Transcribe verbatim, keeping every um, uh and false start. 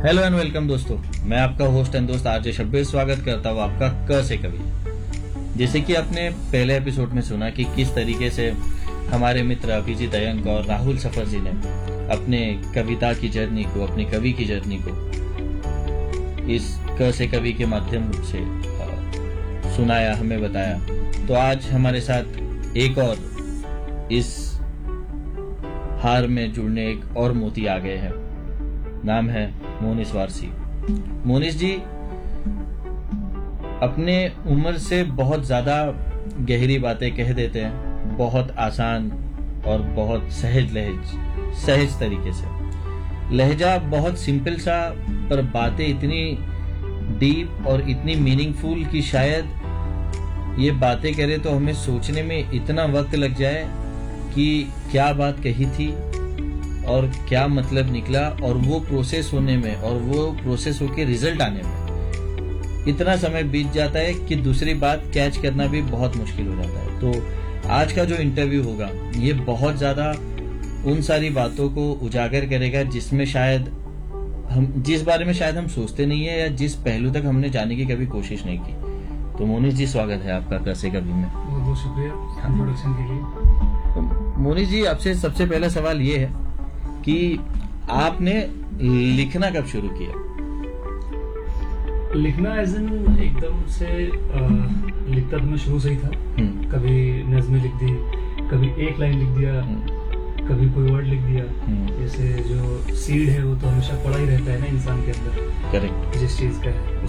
Hello and welcome दोस्तों, मैं आपका होस्ट एंड दोस्त आरजे शब्बीर स्वागत करता हूँ आपका क से कवि। जैसे कि आपने पहले एपिसोड में सुना कि किस तरीके से हमारे मित्र अभिजीत अयंक और राहुल सफर जी ने अपने कविता की जर्नी को, अपनी कवि की जर्नी को इस क से कवि के माध्यम से सुनाया, हमें बताया। तो आज हमारे साथ एक और इस हार में जुड़ने एक और मोती आ गए हैं। नाम है मोनिश वारसी। मोनिश जी अपने उम्र से बहुत ज्यादा गहरी बातें कह देते हैं, बहुत आसान और बहुत सहज लहज सहज तरीके से। लहजा बहुत सिंपल सा, पर बातें इतनी डीप और इतनी मीनिंगफुल कि शायद ये बातें करें तो हमें सोचने में इतना वक्त लग जाए कि क्या बात कही थी और क्या मतलब निकला, और वो प्रोसेस होने में और वो प्रोसेस होके रिजल्ट आने में इतना समय बीत जाता है कि दूसरी बात कैच करना भी बहुत मुश्किल हो जाता है। तो आज का जो इंटरव्यू होगा ये बहुत ज्यादा उन सारी बातों को उजागर करेगा जिसमें शायद हम जिस बारे में शायद हम सोचते नहीं है या जिस पहलू तक हमने जाने की कभी कोशिश नहीं की। तो मोनिश जी, स्वागत है आपका कैसे कभी में। बहुत बहुत शुक्रिया इंट्रोडक्शन के लिए। तो मोनिश जी, आपसे सबसे पहला सवाल ये है कि आपने लिखना कब शुरू किया? लिखना एज इन एकदम से आ, लिखता तो मैं शुरू से ही था। कभी नज़्में लिख दी, कभी एक लाइन लिख दिया, कभी कोई वर्ड लिख दिया। जैसे जो सीड है वो तो हमेशा पड़ा ही रहता है ना इंसान के अंदर, करेक्ट, जिस चीज का है